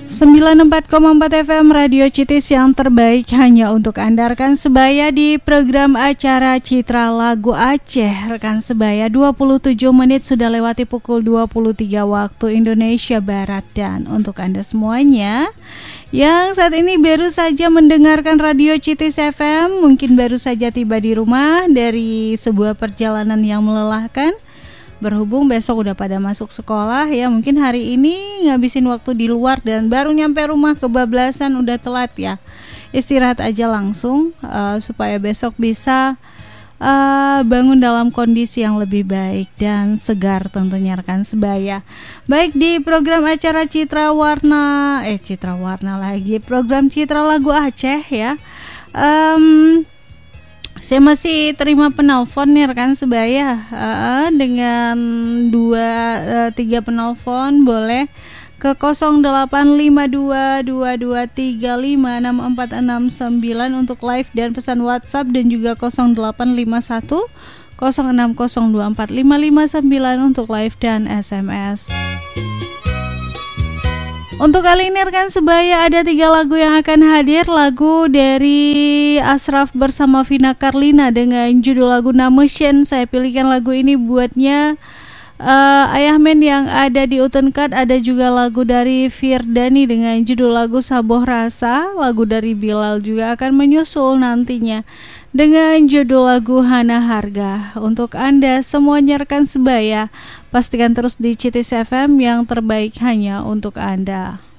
94,4 FM Radio Citis yang terbaik hanya untuk Anda rekan sebaya di program acara Citra Lagu Aceh. Rekan sebaya 27 menit sudah lewati pukul 23 waktu Indonesia Barat. Dan untuk Anda semuanya yang saat ini baru saja mendengarkan Radio Citis FM, mungkin baru saja tiba di rumah dari sebuah perjalanan yang melelahkan, berhubung besok udah pada masuk sekolah ya, mungkin hari ini ngabisin waktu di luar dan baru nyampe rumah kebablasan, udah telat ya. Istirahat aja langsung supaya besok bisa bangun dalam kondisi yang lebih baik dan segar tentunya rekan sebaya. Baik, di program acara Citra Warna lagi, program Citra Lagu Aceh ya. Saya masih terima penelpon nih rekan sebaya, dengan 3 penelpon boleh ke 085222356469 untuk live dan pesan WhatsApp, dan juga 0851 06024559 untuk live dan SMS. Untuk kali ini rekan sebaya ada 3 lagu yang akan hadir. Lagu dari Ashraf bersama Vina Karlina dengan judul lagu Namusyen. Saya pilihkan lagu ini buatnya Ayah Men yang ada di Utenkat. Ada juga lagu dari Firdani dengan judul lagu Saboh Rasa. Lagu dari Bilal juga akan menyusul nantinya dengan judul lagu Hana Harga. Untuk Anda semuanya rekan sebaya, pastikan terus di Citis FM yang terbaik hanya untuk Anda.